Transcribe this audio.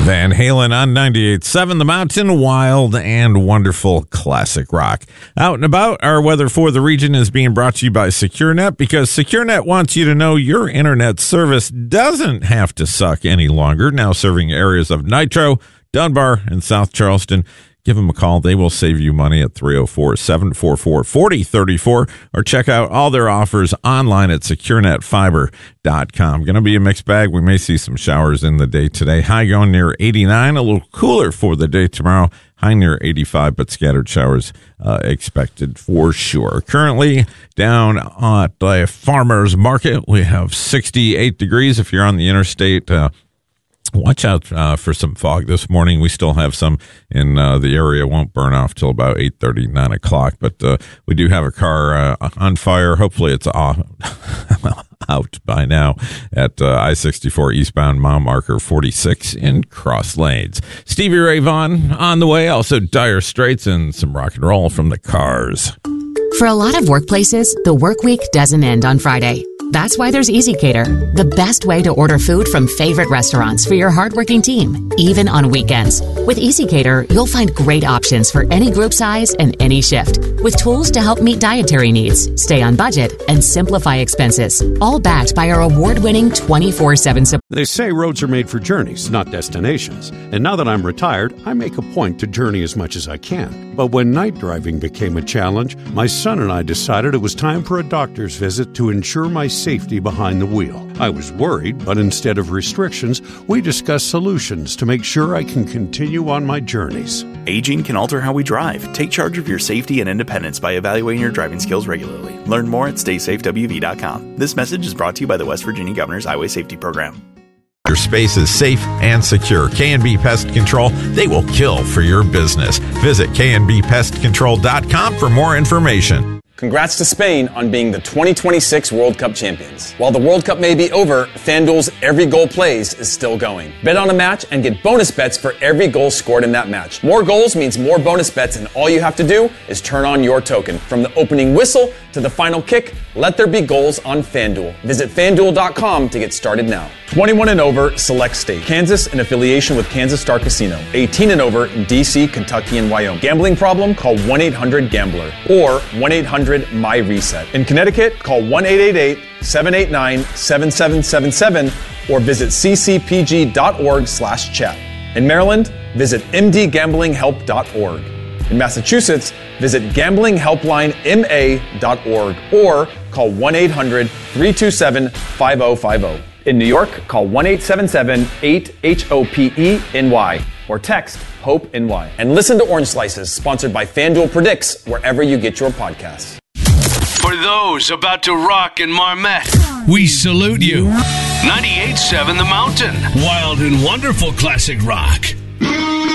Van Halen on 98.7 The Mountain, wild and wonderful classic rock. Out and about, our weather for the region is being brought to you by SecureNet, because SecureNet wants you to know your internet service doesn't have to suck any longer. Now serving areas of Nitro, Dunbar, and South Charleston. Give them a call. They will save you money at 304-744-4034, or check out all their offers online at securenetfiber.com. Going to be a mixed bag. We may see some showers in the day today. High going near 89, a little cooler for the day tomorrow. High near 85, but scattered showers expected for sure. Currently down at the farmer's market, we have 68 degrees. If you're on the interstate, watch out for some fog this morning. We still have some in the area. Won't burn off till about 8:30, 9 o'clock. But we do have a car on fire. Hopefully it's out by now at I-64 eastbound, mile marker 46 in Cross Lanes. Stevie Ray Vaughan on the way. Also Dire Straits and some rock and roll from the Cars. For a lot of workplaces, the work week doesn't end on Friday. That's why there's EasyCater, the best way to order food from favorite restaurants for your hardworking team, even on weekends. With EasyCater, you'll find great options for any group size and any shift, with tools to help meet dietary needs, stay on budget, and simplify expenses, all backed by our award-winning 24/7 support. They say roads are made for journeys, not destinations. And now that I'm retired, I make a point to journey as much as I can. But when night driving became a challenge, my son and I decided it was time for a doctor's visit to ensure my safety behind the wheel. I was worried, but instead of restrictions, we discussed solutions to make sure I can continue on my journeys. Aging can alter how we drive. Take charge of your safety and independence by evaluating your driving skills regularly. Learn more at StaySafeWV.com. This message is brought to you by the West Virginia Governor's Highway Safety Program. Your space is safe and secure. K&B Pest Control, they will kill for your business. Visit knbpestcontrol.com for more information. Congrats to Spain on being the 2026 World Cup champions. While the World Cup may be over, FanDuel's Every Goal Plays is still going. Bet on a match and get bonus bets for every goal scored in that match. More goals means more bonus bets, and all you have to do is turn on your token. From the opening whistle to the final kick, let there be goals on FanDuel. Visit FanDuel.com to get started now. 21 and over, select state. Kansas in affiliation with Kansas Star Casino. 18 and over in D.C., Kentucky, and Wyoming. Gambling problem? Call 1-800-GAMBLER or 1-800-MY-RESET. In Connecticut, call 1-888-789-7777 or visit ccpg.org/chat. In Maryland, visit mdgamblinghelp.org. In Massachusetts, visit gamblinghelplinema.org or call 1-800-327-5050. In New York, call 1-877-8-HOPE-NY or text HOPE-NY. And listen to Orange Slices, sponsored by FanDuel Predicts, wherever you get your podcasts. For those about to rock in Marmette, we salute you. 98.7 The Mountain, wild and wonderful classic rock.